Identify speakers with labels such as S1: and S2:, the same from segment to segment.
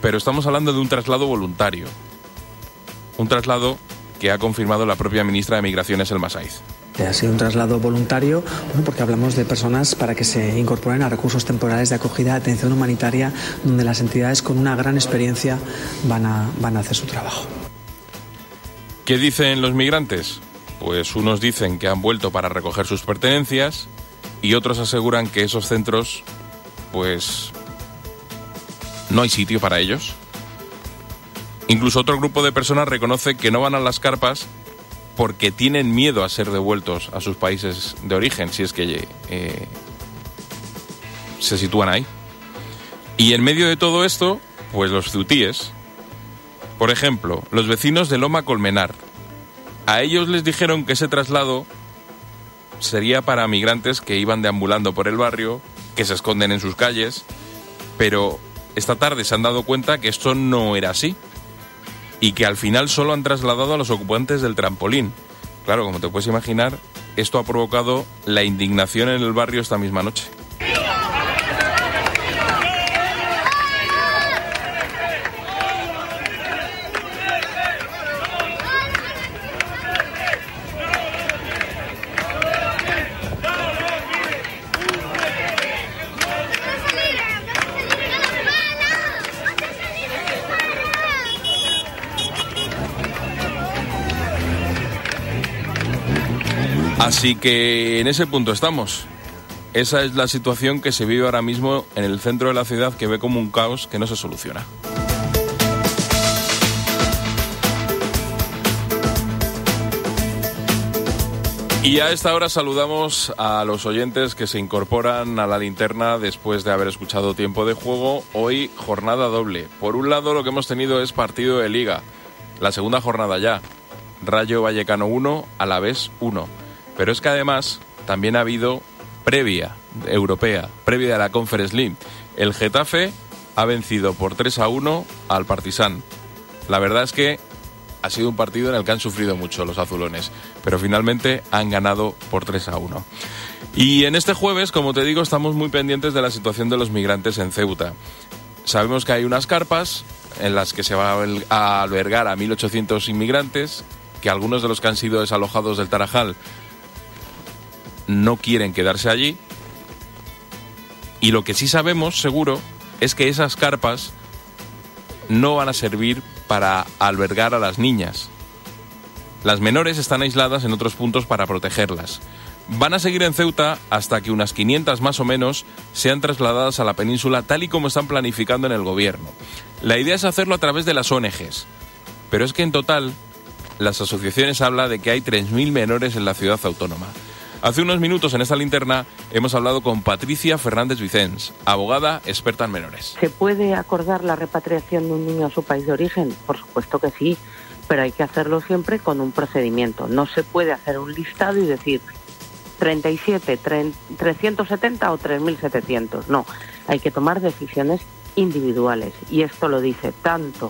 S1: pero estamos hablando de un traslado voluntario. Un traslado que ha confirmado la propia ministra de Migraciones, Elma Saiz.
S2: Ha sido un traslado voluntario, porque hablamos de personas para que se incorporen a recursos temporales de acogida, atención humanitaria, donde las entidades con una gran experiencia van a hacer su trabajo.
S1: ¿Qué dicen los migrantes? Pues unos dicen que han vuelto para recoger sus pertenencias y otros aseguran que esos centros, pues, no hay sitio para ellos. Incluso otro grupo de personas reconoce que no van a las carpas porque tienen miedo a ser devueltos a sus países de origen, si es que se sitúan ahí. Y en medio de todo esto, pues los ceutíes. Por ejemplo, los vecinos de Loma Colmenar. A ellos les dijeron que ese traslado sería para migrantes que iban deambulando por el barrio, que se esconden en sus calles, pero esta tarde se han dado cuenta que esto no era así. Y que al final solo han trasladado a los ocupantes del trampolín. Claro, como te puedes imaginar, esto ha provocado la indignación en el barrio esta misma noche. Así que en ese punto estamos. Esa es la situación que se vive ahora mismo en el centro de la ciudad, que ve como un caos que no se soluciona. Y a esta hora saludamos a los oyentes que se incorporan a la linterna después de haber escuchado Tiempo de Juego. Hoy jornada doble. Por un lado, lo que hemos tenido es partido de Liga. La segunda jornada ya. Rayo Vallecano 1, Alavés 1. Pero es que además también ha habido previa europea, previa de la Conference League. El Getafe ha vencido por 3-1 al Partizan. La verdad es que ha sido un partido en el que han sufrido mucho los azulones, pero finalmente han ganado por 3-1. Y en este jueves, como te digo, estamos muy pendientes de la situación de los migrantes en Ceuta. Sabemos que hay unas carpas en las que se va a albergar a 1.800 inmigrantes, que algunos de los que han sido desalojados del Tarajal no quieren quedarse allí, y lo que sí sabemos seguro es que esas carpas no van a servir para albergar a las niñas. Las menores están aisladas en otros puntos para protegerlas. Van a seguir en Ceuta hasta que unas 500 más o menos sean trasladadas a la península, tal y como están planificando en el gobierno. La idea es hacerlo a través de las ONGs, pero es que en total las asociaciones hablan de que hay 3.000 menores en la ciudad autónoma. Hace unos minutos en esta linterna hemos hablado con Patricia Fernández Vicens, abogada experta en menores.
S3: ¿Se puede acordar la repatriación de un niño a su país de origen? Por supuesto que sí, pero hay que hacerlo siempre con un procedimiento. No se puede hacer un listado y decir 37, 370 o 3.700. No, hay que tomar decisiones individuales y esto lo dice tanto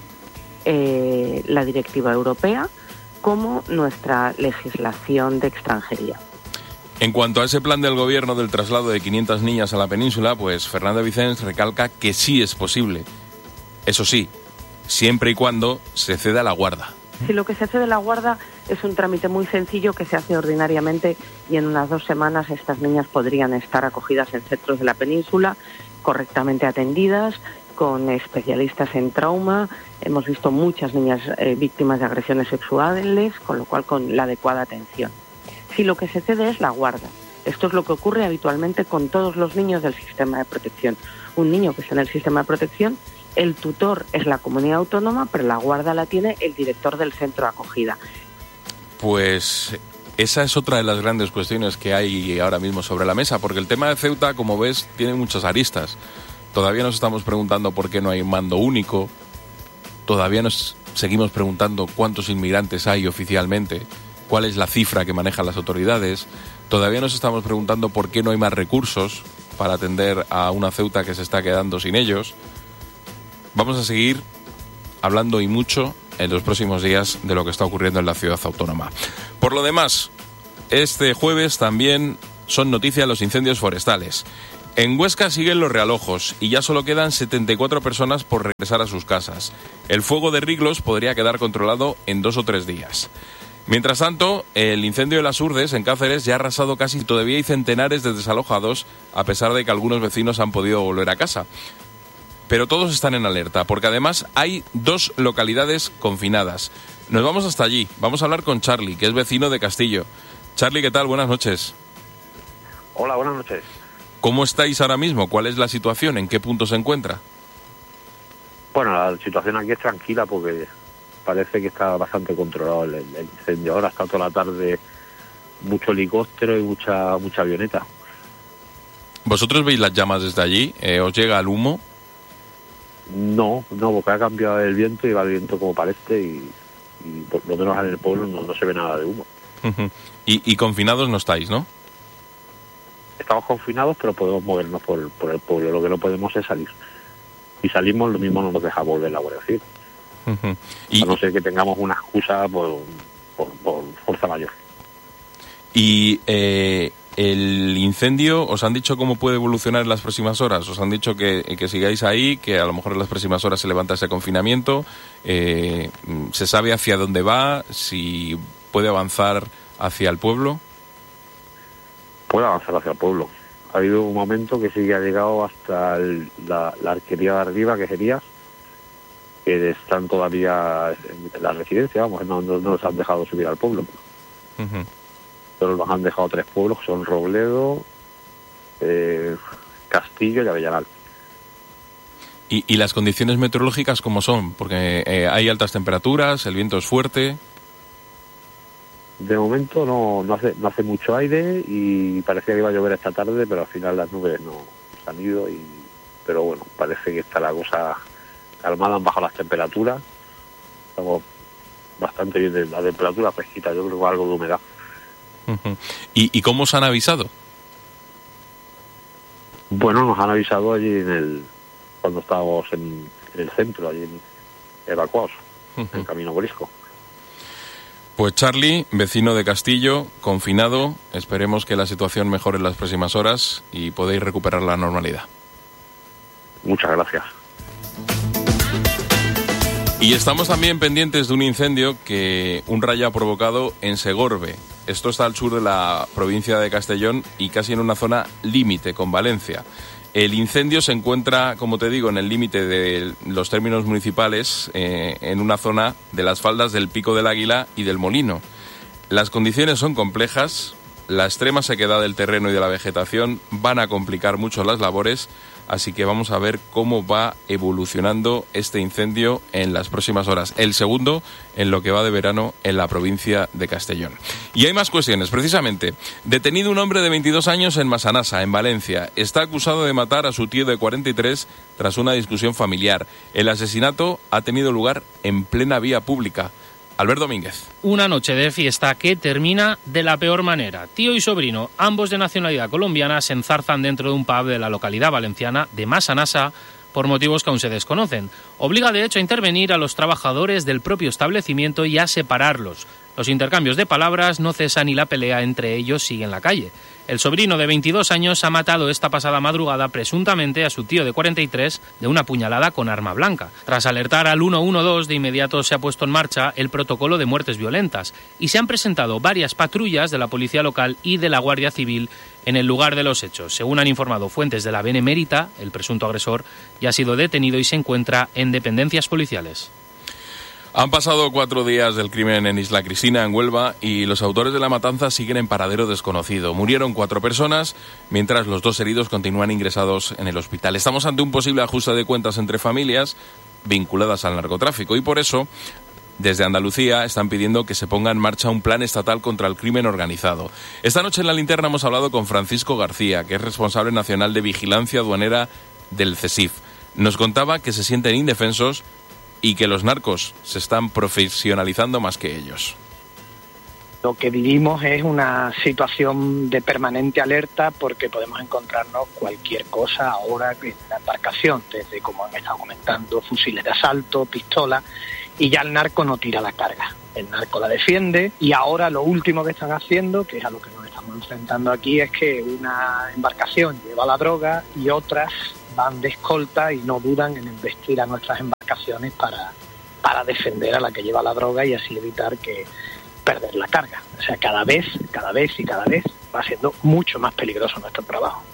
S3: la directiva europea como nuestra legislación de extranjería.
S1: En cuanto a ese plan del gobierno del traslado de 500 niñas a la península, pues Fernández Vicens recalca que sí es posible. Eso sí, siempre y cuando se ceda la guarda.
S3: Si lo que se hace de la guarda es un trámite muy sencillo que se hace ordinariamente y en unas 2 semanas estas niñas podrían estar acogidas en centros de la península, correctamente atendidas, con especialistas en trauma. Hemos visto muchas niñas víctimas de agresiones sexuales, con lo cual con la adecuada atención. Si lo que se cede es la guarda. Esto es lo que ocurre habitualmente con todos los niños del sistema de protección. Un niño que está en el sistema de protección, el tutor es la comunidad autónoma, pero la guarda la tiene el director del centro de acogida.
S1: Pues esa es otra de las grandes cuestiones que hay ahora mismo sobre la mesa, porque el tema de Ceuta, como ves, tiene muchas aristas. Todavía nos estamos preguntando por qué no hay mando único, todavía nos seguimos preguntando cuántos inmigrantes hay oficialmente, cuál es la cifra que manejan las autoridades. Todavía nos estamos preguntando por qué no hay más recursos para atender a una Ceuta que se está quedando sin ellos. Vamos a seguir hablando y mucho en los próximos días de lo que está ocurriendo en la ciudad autónoma. Por lo demás, este jueves también son noticia los incendios forestales. En Huesca siguen los realojos y ya solo quedan 74 personas por regresar a sus casas. El fuego de Riglos podría quedar controlado en 2 o 3 días. Mientras tanto, el incendio de las Urdes, en Cáceres, ya ha arrasado casi. Todavía hay centenares de desalojados, a pesar de que algunos vecinos han podido volver a casa. Pero todos están en alerta, porque además hay 2 localidades confinadas. Nos vamos hasta allí. Vamos a hablar con Charlie, que es vecino de Castillo. Charlie, ¿qué tal? Buenas noches.
S4: Hola, buenas noches.
S1: ¿Cómo estáis ahora mismo? ¿Cuál es la situación? ¿En qué punto se encuentra?
S4: Bueno, la situación aquí es tranquila porque parece que está bastante controlado el incendio. Ahora está toda la tarde mucho helicóptero y mucha avioneta. ¿
S1: ¿Vosotros veis las llamas desde allí? ¿Os llega el humo?
S4: No, porque ha cambiado el viento y va el viento como para y por lo menos en el pueblo no se ve nada de humo.
S1: Y confinados no estáis, ¿no?
S4: Estamos confinados, pero podemos movernos por el pueblo. Lo que no podemos es salir. Si salimos, lo mismo no nos deja volver la Guardia Civil. A no ser que tengamos una excusa por fuerza mayor.
S1: ¿Y el incendio, os han dicho cómo puede evolucionar en las próximas horas? ¿Os han dicho que sigáis ahí, que a lo mejor en las próximas horas se levanta ese confinamiento? ¿Se sabe hacia dónde va? ¿Si puede avanzar hacia el pueblo?
S4: Puede avanzar hacia el pueblo. Ha habido un momento que sí que ha llegado hasta la arquería de arriba, que sería, que están todavía en la residencia, vamos, no nos han dejado subir al pueblo. Pero nos han dejado 3 pueblos, que son Robledo, Castillo y Avellanal.
S1: ¿Y las condiciones meteorológicas cómo son? Porque hay altas temperaturas, el viento es fuerte.
S4: De momento no hace mucho aire y parecía que iba a llover esta tarde, pero al final las nubes no se han ido. Pero bueno, parece que está la cosa calmada, han bajado las temperaturas. Estamos bastante bien de la temperatura fresquita, yo creo que algo de humedad.
S1: ¿Y cómo os han avisado?
S4: Bueno, nos han avisado allí cuando estábamos en el centro, allí evacuados, en el Camino Morisco.
S1: Pues Charlie, vecino de Castillo, confinado, esperemos que la situación mejore en las próximas horas y podéis recuperar la normalidad.
S4: Muchas gracias.
S1: Y estamos también pendientes de un incendio que un rayo ha provocado en Segorbe. Esto está al sur de la provincia de Castellón y casi en una zona límite con Valencia. El incendio se encuentra, como te digo, en el límite de los términos municipales, en una zona de las faldas del Pico del Águila y del Molino. Las condiciones son complejas, la extrema sequedad del terreno y de la vegetación van a complicar mucho las labores, así que vamos a ver cómo va evolucionando este incendio en las próximas horas. El segundo en lo que va de verano en la provincia de Castellón. Y hay más cuestiones, precisamente. Detenido un hombre de 22 años en Massanassa, en Valencia. Está acusado de matar a su tío de 43 tras una discusión familiar. El asesinato ha tenido lugar en plena vía pública. Albert Domínguez.
S5: Una noche de fiesta que termina de la peor manera. Tío y sobrino, ambos de nacionalidad colombiana, se enzarzan dentro de un pub de la localidad valenciana de Massanassa por motivos que aún se desconocen. Obliga de hecho a intervenir a los trabajadores del propio establecimiento y a separarlos. Los intercambios de palabras no cesan y la pelea entre ellos sigue en la calle. El sobrino de 22 años ha matado esta pasada madrugada presuntamente a su tío de 43 de una puñalada con arma blanca. Tras alertar al 112, de inmediato se ha puesto en marcha el protocolo de muertes violentas y se han presentado varias patrullas de la policía local y de la Guardia Civil en el lugar de los hechos. Según han informado fuentes de la Benemérita, el presunto agresor ya ha sido detenido y se encuentra en dependencias policiales.
S1: Han pasado 4 días del crimen en Isla Cristina, en Huelva, y los autores de la matanza siguen en paradero desconocido. Murieron 4 personas, mientras los 2 heridos continúan ingresados en el hospital. Estamos ante un posible ajuste de cuentas entre familias vinculadas al narcotráfico y por eso, desde Andalucía, están pidiendo que se ponga en marcha un plan estatal contra el crimen organizado. Esta noche en La Linterna hemos hablado con Francisco García, que es responsable nacional de vigilancia aduanera del CESIF. Nos contaba que se sienten indefensos y que los narcos se están profesionalizando más que ellos.
S6: Lo que vivimos es una situación de permanente alerta porque podemos encontrarnos cualquier cosa ahora en la embarcación, desde, como han estado comentando, fusiles de asalto, pistolas, y ya el narco no tira la carga. El narco la defiende y ahora lo último que están haciendo, que es a lo que nos estamos estamos enfrentando aquí es que una embarcación lleva la droga y otras van de escolta y no dudan en embestir a nuestras embarcaciones para defender a la que lleva la droga y así evitar que perder la carga. O sea, cada vez va siendo mucho más peligroso nuestro trabajo.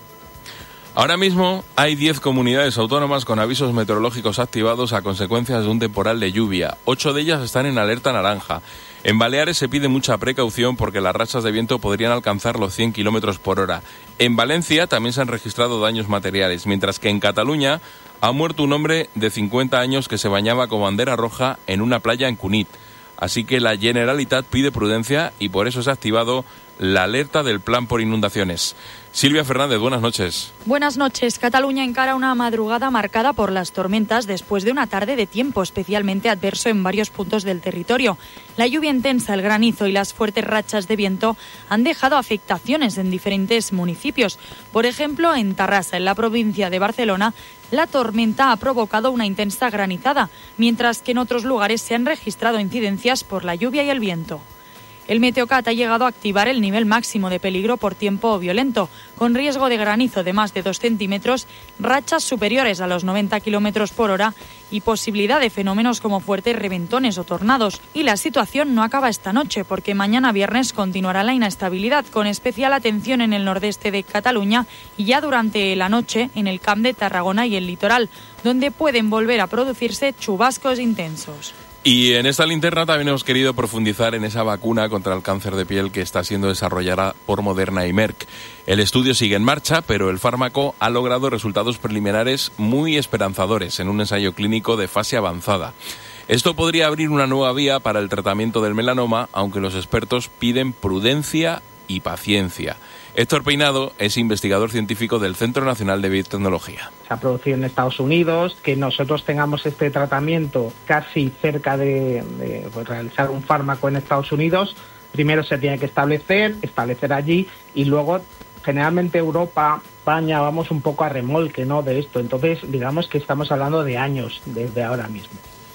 S1: Ahora mismo hay 10 comunidades autónomas con avisos meteorológicos activados a consecuencias de un temporal de lluvia. 8 de ellas están en alerta naranja. En Baleares se pide mucha precaución porque las rachas de viento podrían alcanzar los 100 kilómetros por hora. En Valencia también se han registrado daños materiales, mientras que en Cataluña ha muerto un hombre de 50 años que se bañaba con bandera roja en una playa en Cunit. Así que la Generalitat pide prudencia y por eso se ha activado la alerta del plan por inundaciones. Silvia Fernández, buenas noches.
S7: Buenas noches. Cataluña encara una madrugada marcada por las tormentas después de una tarde de tiempo especialmente adverso en varios puntos del territorio. La lluvia intensa, el granizo y las fuertes rachas de viento han dejado afectaciones en diferentes municipios. Por ejemplo, en Tarrasa, en la provincia de Barcelona, la tormenta ha provocado una intensa granizada, mientras que en otros lugares se han registrado incidencias por la lluvia y el viento. El Meteocat ha llegado a activar el nivel máximo de peligro por tiempo violento, con riesgo de granizo de más de 2 centímetros, rachas superiores a los 90 kilómetros por hora y posibilidad de fenómenos como fuertes reventones o tornados. Y la situación no acaba esta noche, porque mañana viernes continuará la inestabilidad, con especial atención en el nordeste de Cataluña y ya durante la noche en el Camp de Tarragona y el litoral, donde pueden volver a producirse chubascos intensos.
S1: Y en esta linterna también hemos querido profundizar en esa vacuna contra el cáncer de piel que está siendo desarrollada por Moderna y Merck. El estudio sigue en marcha, pero el fármaco ha logrado resultados preliminares muy esperanzadores en un ensayo clínico de fase avanzada. Esto podría abrir una nueva vía para el tratamiento del melanoma, aunque los expertos piden prudencia y paciencia. Héctor Peinado es investigador científico del Centro Nacional de Biotecnología.
S8: Se ha producido en Estados Unidos, que nosotros tengamos este tratamiento casi cerca de realizar un fármaco en Estados Unidos. Primero se tiene que establecer allí y luego generalmente Europa, España, vamos un poco a remolque, ¿no?, de esto. Entonces, digamos que estamos hablando de años desde ahora mismo.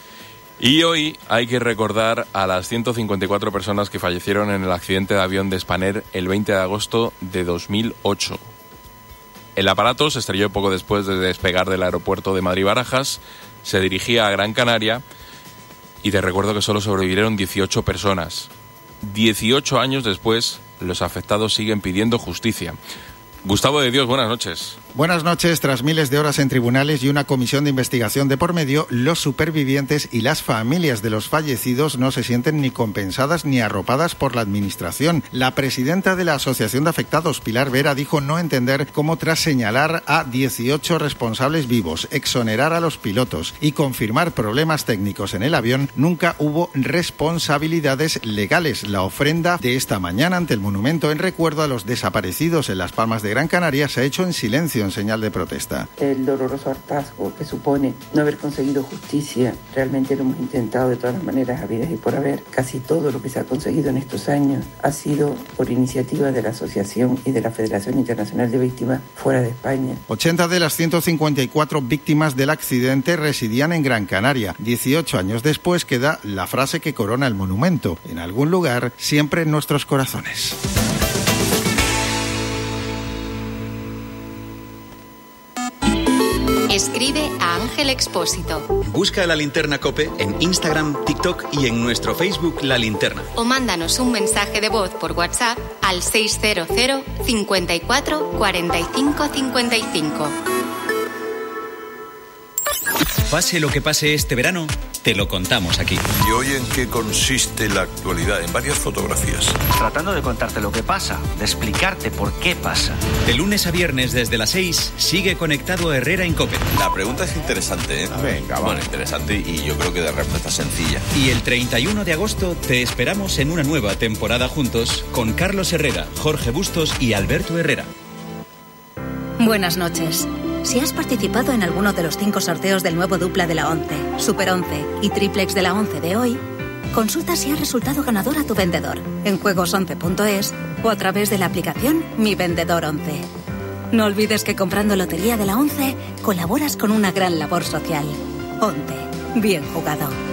S1: Y hoy hay que recordar a las 154 personas que fallecieron en el accidente de avión de Spanair el 20 de agosto de 2008. El aparato se estrelló poco después de despegar del aeropuerto de Madrid-Barajas, se dirigía a Gran Canaria y te recuerdo que solo sobrevivieron 18 personas. 18 años después, los afectados siguen pidiendo justicia. Gustavo de Dios, buenas noches.
S9: Buenas noches. Tras miles de horas en tribunales y una comisión de investigación de por medio, los supervivientes y las familias de los fallecidos no se sienten ni compensadas ni arropadas por la Administración. La presidenta de la Asociación de Afectados, Pilar Vera, dijo no entender cómo tras señalar a 18 responsables vivos, exonerar a los pilotos y confirmar problemas técnicos en el avión, nunca hubo responsabilidades legales. La ofrenda de esta mañana ante el monumento en recuerdo a los desaparecidos en Las Palmas de Gran Canaria se ha hecho en silencio en señal de protesta.
S10: El doloroso hartazgo que supone no haber conseguido justicia, realmente lo hemos intentado de todas las maneras habidas y por haber. Casi todo lo que se ha conseguido en estos años ha sido por iniciativa de la Asociación y de la Federación Internacional de Víctimas fuera de España.
S9: 80 de las 154 víctimas del accidente residían en Gran Canaria. 18 años después queda la frase que corona el monumento: en algún lugar, siempre en nuestros corazones.
S11: Escribe a Ángel Expósito.
S12: Busca La Linterna COPE en Instagram, TikTok y en nuestro Facebook La Linterna.
S11: O mándanos un mensaje de voz por WhatsApp al 600 54 45 55.
S12: Pase lo que pase este verano, te lo contamos aquí.
S13: ¿Y hoy en qué consiste la actualidad? En varias fotografías.
S14: Tratando de contarte lo que pasa, de explicarte por qué pasa.
S12: De lunes a viernes desde las 6, sigue conectado a Herrera en COPE.
S13: La pregunta es interesante, ¿eh?
S9: Venga,
S13: bueno, interesante y yo creo que de respuesta sencilla.
S12: Y el 31 de agosto te esperamos en una nueva temporada juntos con Carlos Herrera, Jorge Bustos y Alberto Herrera.
S15: Buenas noches. Si has participado en alguno de los 5 sorteos del nuevo dupla de la 11, Super 11 y Triplex de la 11 de hoy, consulta si has resultado ganador a tu vendedor en juegos11.es o a través de la aplicación Mi Vendedor 11. No olvides que comprando Lotería de la 11 colaboras con una gran labor social. 11. Bien jugado.